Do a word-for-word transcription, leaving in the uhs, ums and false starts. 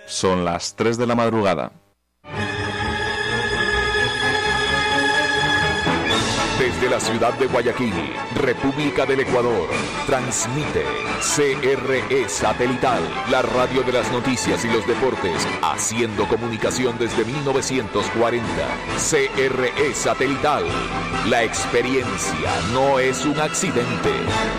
Son las tres de la madrugada. Desde la ciudad de Guayaquil, República del Ecuador, transmite C R E Satelital, la radio de las noticias y los deportes, haciendo comunicación desde mil novecientos cuarenta. C R E Satelital, la experiencia no es un accidente.